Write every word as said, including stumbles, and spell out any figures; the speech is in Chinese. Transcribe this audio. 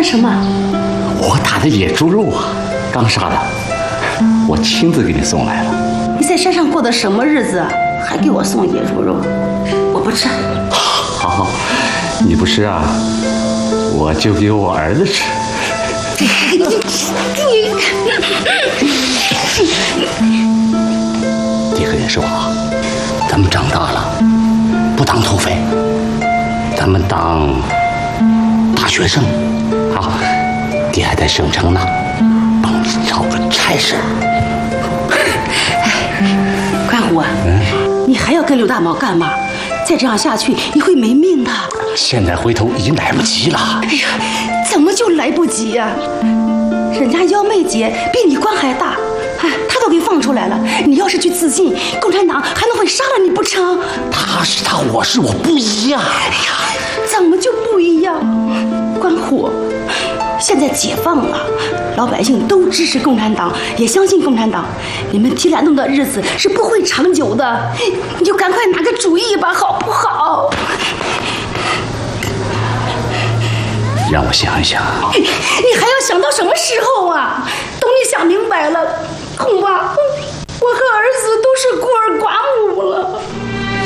什么？ 我打的野猪肉啊，刚杀的，我亲自给你送来了。 你在山上过的什么日子啊？还给我送野猪肉？我不吃。 好好，你不吃啊，我就给我儿子吃。爹和你说啊，咱们长大了，不当土匪，咱们当大学生。好，爹还在省城呢，帮你找个差事。 关虎啊，嗯，你还要跟刘大毛干嘛？再这样下去，你会没命的。 现在回头已经来不及了。 哎呀，怎么就来不及呀、啊？人家幺妹姐比你官还大，哎，她都给放出来了。你要是去自尽，共产党还能会杀了你不成？ 他是他，我是我，不一样。 哎呀，怎么就不一样？关虎，现在解放了，老百姓都支持共产党，也相信共产党。你们提篮洞的日子是不会长久的，你就赶快拿个主意吧，好不好？ 让我想一想。 你还要想到什么时候啊？等你想明白了，恐怕我和儿子都是孤儿寡母了。